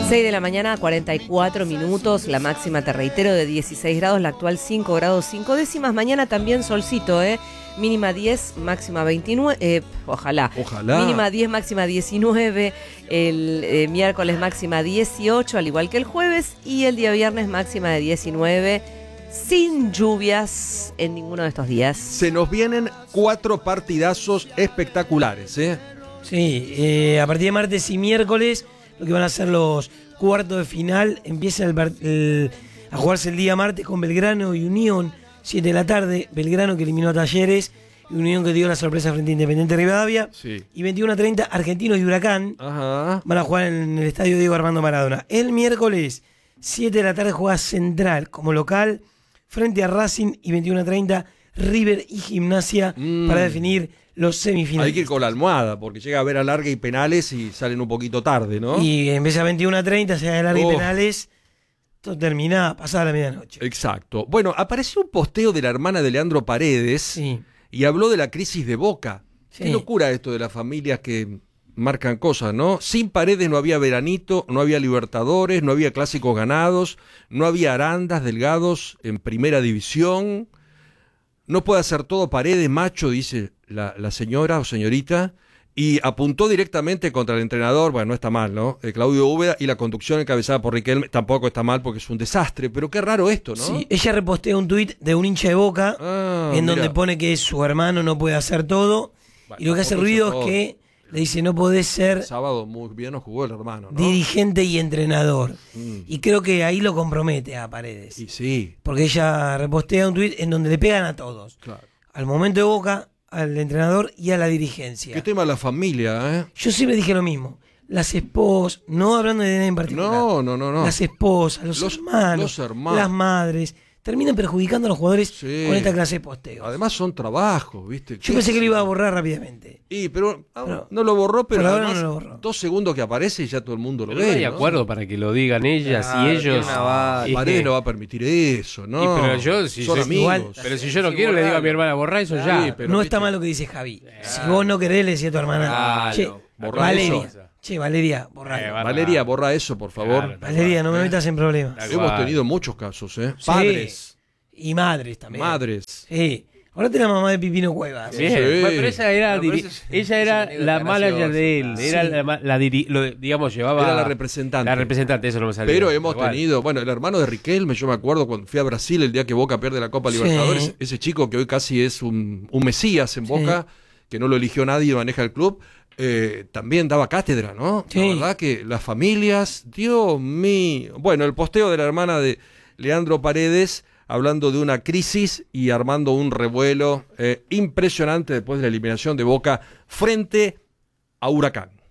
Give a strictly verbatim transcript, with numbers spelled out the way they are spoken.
seis de la mañana, cuarenta y cuatro minutos, la máxima, te reitero, de dieciséis grados, la actual cinco grados cinco décimas. Mañana también solcito, ¿eh? Mínima diez, máxima veintinueve, eh, ojalá. Ojalá. Mínima diez, máxima diecinueve, el eh, miércoles máxima dieciocho, al igual que el jueves, y el día viernes máxima de diecinueve, sin lluvias en ninguno de estos días. Se nos vienen cuatro partidazos espectaculares, ¿eh? Sí, eh, a partir de martes y miércoles, lo que van a ser los cuartos de final, empieza el, el, a jugarse el día martes con Belgrano y Unión, siete de la tarde, Belgrano que eliminó a Talleres, y Unión que dio la sorpresa frente a Independiente Rivadavia, Sí. y veintiuno a treinta, Argentinos y Huracán, Ajá. van a jugar en el estadio Diego Armando Maradona. El miércoles, siete de la tarde, juega Central como local, frente a Racing, y veintiuno a treinta, River y Gimnasia, Mm. para definir los semifinales. Hay que ir con la almohada, porque llega a ver a larga y penales y salen un poquito tarde, ¿no? Y en vez de veintiuno a treinta, se haga larga Oh. y penales, todo termina pasada la medianoche. Exacto. Bueno, apareció un posteo de la hermana de Leandro Paredes Sí. y habló de la crisis de Boca. Sí. Qué locura esto de las familias que marcan cosas, ¿no? Sin Paredes no había Veranito, no había Libertadores, no había clásicos ganados, no había Arandas, Delgados en primera división. No puede hacer todo Paredes, macho, dice la, la señora o señorita, y apuntó directamente contra el entrenador. Bueno, no está mal, ¿no? Eh, Claudio Úbeda, y la conducción encabezada por Riquelme tampoco está mal porque es un desastre, pero qué raro esto, ¿no? Sí, ella repostea un tuit de un hincha de Boca, Ah, en mira. donde pone que su hermano no puede hacer todo, Bueno, y lo que hace tampoco hizo ruido todo. es que le dice no podés ser El sábado muy bien nos jugó el hermano, ¿no? dirigente y entrenador. Mm. Y creo que ahí lo compromete a Paredes. Y sí, Porque ella repostea un tuit en donde le pegan a todos. claro. Al momento de Boca, al entrenador y a la dirigencia. Qué tema la familia, ¿eh? Yo siempre dije lo mismo. Las esposas, no hablando de nadie en particular. No, no, no, no. Las esposas, los, Los- hermanos, los hermanos. las madres, terminan perjudicando a los jugadores Sí. con esta clase de posteos. Además son trabajos, ¿viste? Yo pensé que lo iba a borrar rápidamente. Y, pero, ah, Pero- no lo borró, pero por ahora además, no lo borró. dos segundos que aparece y ya todo el mundo lo Pero no ve, hay ¿no? acuerdo para que lo digan ellas Claro, y ellos. tiene una base. Y Paredes que- no va a permitir eso, ¿no? Y pero yo, si son yo- amigos. igual- Pero si yo no Sí, quiero, le digo a mi borralo. hermana, borra eso Sí, ya. pero no viste- está mal lo que dice Javi. Si vos no querés, le decía a tu hermana. Claro. Che, Borra Valeria. eso. Che, Valeria, borralo. Eh, va- Valeria, borra eso, por favor. Claro. Valeria, no me metas en problemas. Tal Hemos cual. tenido muchos casos, ¿eh? Sí. Padres, Y madres también. madres. Sí. Ahora tenés la mamá de Pipino Cuevas. Bien, Sí. bueno, pero ella era, No, pero diri- eso es- ella eso era es una la anécdota manager de él, graciosa. era Sí. la, ma- la diri- lo, digamos, llevaba... Era la representante. La representante, eso no me salió. Pero hemos Igual. tenido, bueno, el hermano de Riquelme, yo me acuerdo cuando fui a Brasil el día que Boca pierde la Copa Sí. Libertadores, ese chico que hoy casi es un, un mesías en Sí. Boca, que no lo eligió nadie y maneja el club, eh, también daba cátedra, ¿no? Sí. La verdad que las familias, Dios mío. Bueno, el posteo de la hermana de Leandro Paredes, hablando de una crisis y armando un revuelo eh, impresionante después de la eliminación de Boca frente a Huracán.